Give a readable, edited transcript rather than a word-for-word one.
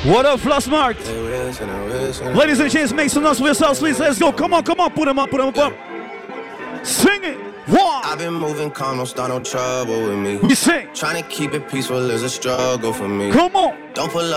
What up, Flossmark? Ladies and gents, make some noise for yourselves, please. Let's go. Come on, come on. Put them up, put them up. Sing it. One. I've been moving calm, don't start no trouble with me. We sing. Trying to keep it peaceful is a struggle for me. Come on. Don't pull up